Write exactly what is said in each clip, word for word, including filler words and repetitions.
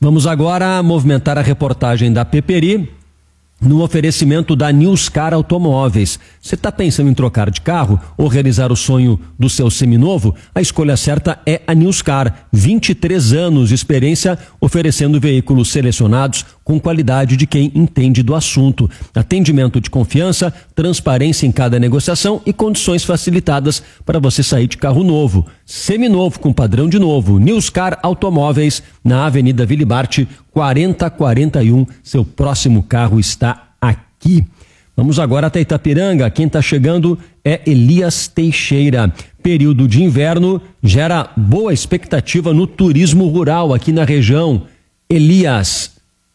Vamos agora movimentar a reportagem da Peperi no oferecimento da Newscar Automóveis. Você está pensando em trocar de carro ou realizar o sonho do seu seminovo? A escolha certa é a Newscar. vinte e três anos de experiência oferecendo veículos selecionados com qualidade de quem entende do assunto. Atendimento de confiança, transparência em cada negociação e condições facilitadas para você sair de carro novo. Seminovo com padrão de novo. Newscar Automóveis, na Avenida Vilibarte, quarenta quarenta e um. Seu próximo carro está aqui. Vamos agora até Itapiranga. Quem está chegando é Elias Teixeira. Período de inverno gera boa expectativa no turismo rural aqui na região. Elias.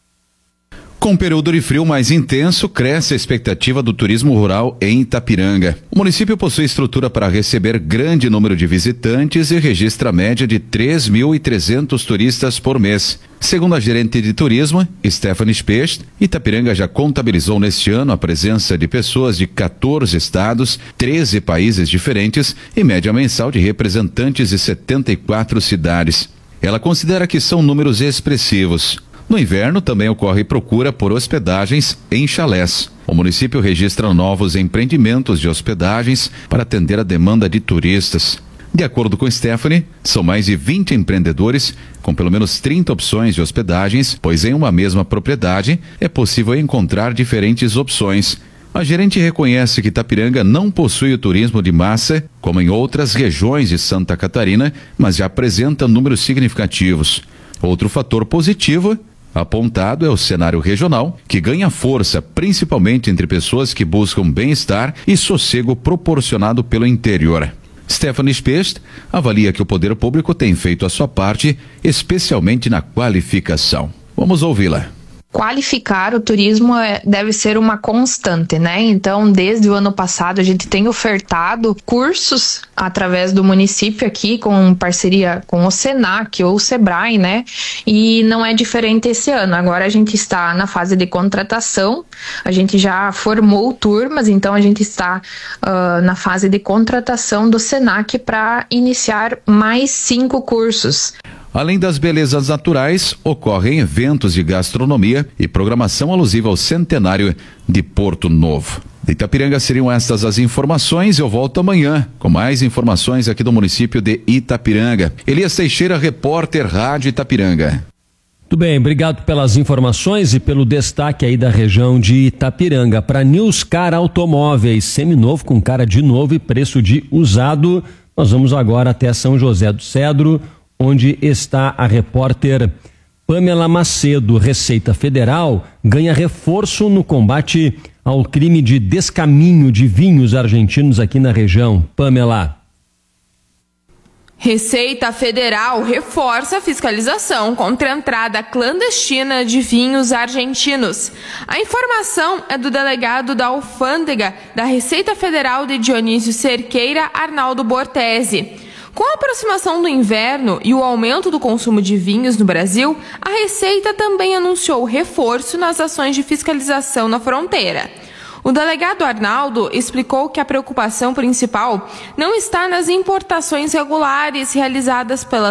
Com o período de frio mais intenso, cresce a expectativa do turismo rural em Itapiranga. O município possui estrutura para receber grande número de visitantes e registra a média de três mil e trezentos turistas por mês. Segundo a gerente de turismo, Stephanie Specht, Itapiranga já contabilizou neste ano a presença de pessoas de quatorze estados, treze países diferentes e média mensal de representantes de setenta e quatro cidades. Ela considera que são números expressivos. No inverno também ocorre procura por hospedagens em chalés. O município registra novos empreendimentos de hospedagens para atender a demanda de turistas. De acordo com Stephanie, são mais de vinte empreendedores com pelo menos trinta opções de hospedagens, pois em uma mesma propriedade é possível encontrar diferentes opções. A gerente reconhece que Itapiranga não possui o turismo de massa, como em outras regiões de Santa Catarina, mas já apresenta números significativos. Outro fator positivo apontado é o cenário regional, que ganha força principalmente entre pessoas que buscam bem-estar e sossego proporcionado pelo interior. Stephanie Specht avalia que o poder público tem feito a sua parte, especialmente na qualificação. Vamos ouvi-la. Qualificar o turismo é, deve ser uma constante, né? Então, desde o ano passado, a gente tem ofertado cursos através do município aqui, com parceria com o Senac ou o Sebrae, né? E não é diferente esse ano. Agora a gente está na fase de contratação, a gente já formou turmas, então a gente está uh, na fase de contratação do Senac para iniciar mais cinco cursos. Além das belezas naturais, ocorrem eventos de gastronomia e programação alusiva ao centenário de Porto Novo. De Itapiranga seriam estas as informações. Eu volto amanhã com mais informações aqui do município de Itapiranga. Elias Teixeira, repórter Rádio Itapiranga. Muito bem, obrigado pelas informações e pelo destaque aí da região de Itapiranga. Para Newscar Automóveis, seminovo com cara de novo e preço de usado. Nós vamos agora até São José do Cedro, onde está a repórter Pamela Macedo. Receita Federal ganha reforço no combate ao crime de descaminho de vinhos argentinos aqui na região. Pamela. Receita Federal reforça a fiscalização contra a entrada clandestina de vinhos argentinos. A informação é do delegado da Alfândega da Receita Federal de Dionísio Cerqueira, Arnaldo Bortese. Com a aproximação do inverno e o aumento do consumo de vinhos no Brasil, a Receita também anunciou reforço nas ações de fiscalização na fronteira. O delegado Arnaldo explicou que a preocupação principal não está nas importações regulares realizadas pela